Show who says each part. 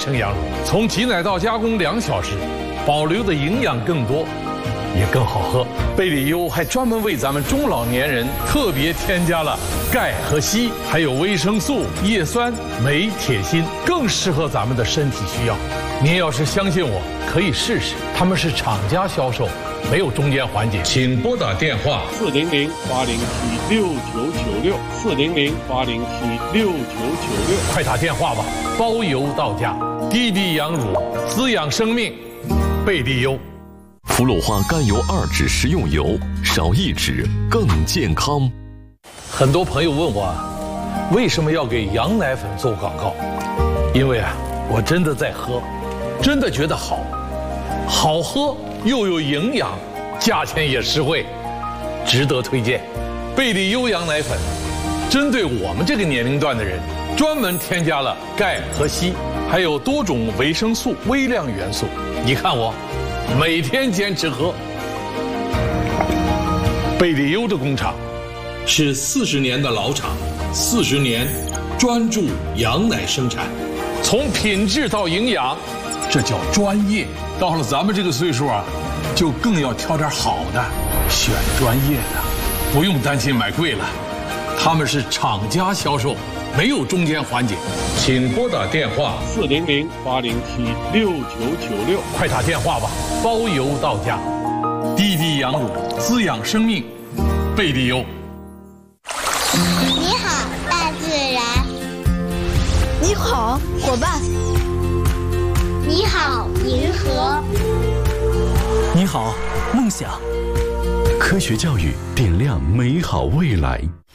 Speaker 1: 生羊乳，从挤奶到加工2小时，保留的营养更多，也更好喝。贝里优还专门为咱们中老年人特别添加了钙和硒，还有维生素、叶酸、镁、铁、锌，更适合咱们的身体需要。您要是相信我，可以试试，他们是厂家销售，没有中间环节。请拨打电话400-807-6996，400-807-6996，快打电话吧，包邮到家。滴滴羊乳，滋养生命，贝利优。
Speaker 2: 氟氯化甘油2酯食用油，少1酯更健康。
Speaker 1: 很多朋友问我，为什么要给羊奶粉做广告？因为我真的在喝，真的觉得好喝又有营养，价钱也实惠，值得推荐。贝利优羊奶粉针对我们这个年龄段的人，专门添加了钙和硒，还有多种维生素、微量元素。你看我每天坚持喝。贝利优的工厂是40年的老厂，40年专注羊奶生产，从品质到营养，这叫专业。到了咱们这个岁数就更要挑点好的，选专业的，不用担心买贵了。他们是厂家销售，没有中间环节。请拨打电话400-807-6996，快打电话吧，包邮到家。滴滴羊乳，滋养生命，贝利优。
Speaker 3: 你好，大自然。
Speaker 4: 你好，伙伴。
Speaker 3: 你好，银河。
Speaker 5: 你好，梦想。
Speaker 2: 科学教育点亮美好未来。